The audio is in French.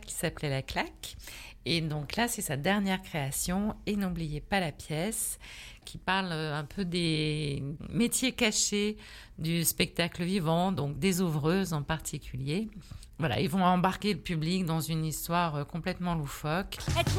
qui s'appelait La Claque. Et donc là, c'est sa dernière création. Et n'oubliez pas la pièce qui parle un peu des métiers cachés du spectacle vivant, donc des ouvreuses en particulier. Voilà, ils vont embarquer le public dans une histoire complètement loufoque.